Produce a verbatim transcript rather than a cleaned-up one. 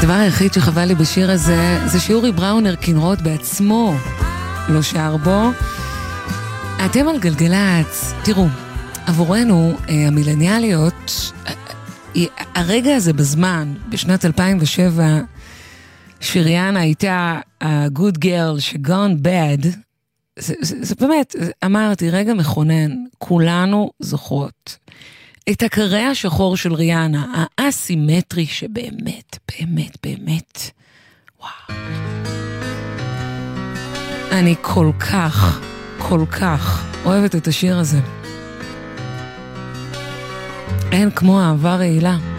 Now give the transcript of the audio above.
הדבר היחיד שחבל לי בשיר הזה, זה שיורי בראונר כנרות בעצמו לא שר בו. אתם על גלגלץ, תראו, עבורנו, המילניאליות, הרגע הזה בזמן, בשנת אלפיים ושבע, שריאנה הייתה ה-good girl ש-gone bad, זה, זה, זה באמת, אמרתי, רגע מכונן, כולנו זוכרות. את הקרע השחור של ריאנה, האסימטרי שבאמת, באמת, באמת, וואו. אני כל כך, כל כך אוהבת את השיר הזה. אין כמו אהבה רעילה.